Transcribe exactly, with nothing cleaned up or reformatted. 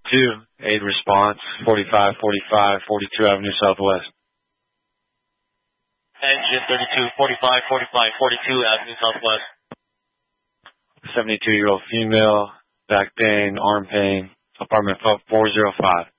two, aid response, forty-five forty-five, forty-two Avenue Southwest. Engine thirty-two, forty-five forty-five, forty-two Avenue Southwest. seventy-two-year-old female, back pain, arm pain, apartment four oh five.